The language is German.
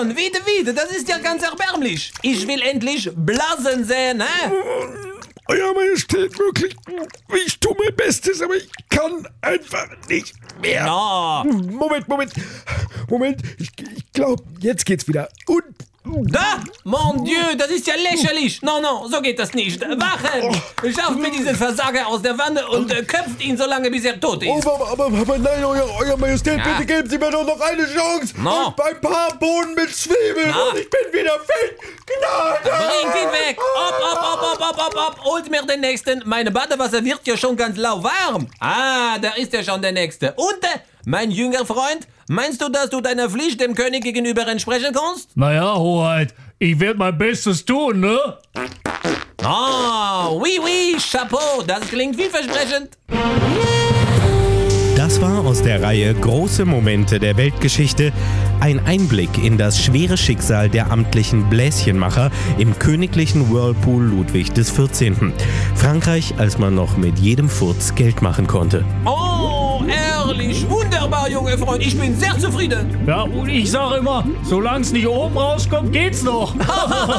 schon, wieder, das ist ja ganz erbärmlich. Ich will endlich Blasen sehen, hä? Euer Majestät, wirklich, ich tue mein Bestes, aber ich kann einfach nicht mehr. Ja. Moment, ich glaube, jetzt geht's wieder. Und Da, mon Dieu, das ist ja lächerlich. No, so geht das nicht. Wachen! Schafft mir diesen Versager aus der Wanne und köpft ihn so lange, bis er tot ist. aber nein, Euer Majestät, bitte geben Sie mir doch noch eine Chance. No. Und ein paar Bohnen mit Zwiebeln und ich bin wieder fit. Gnade! Bringt ihn weg! Op! Holt mir den nächsten. Meine Badewasser wird ja schon ganz lauwarm. Ah, da ist ja schon der nächste. Und, mein jünger Freund, meinst du, dass du deiner Pflicht dem König gegenüber entsprechen kannst? Naja, Hoheit, ich werde mein Bestes tun, ne? Ah, oui, Chapeau, das klingt vielversprechend. Das war aus der Reihe Große Momente der Weltgeschichte ein Einblick in das schwere Schicksal der amtlichen Bläschenmacher im königlichen Whirlpool Ludwig XIV. Frankreich, als man noch mit jedem Furz Geld machen konnte. Oh, ehrlich, wunderbar, junger Freund, ich bin sehr zufrieden. Ja, und ich sage immer, solange es nicht oben rauskommt, geht's noch.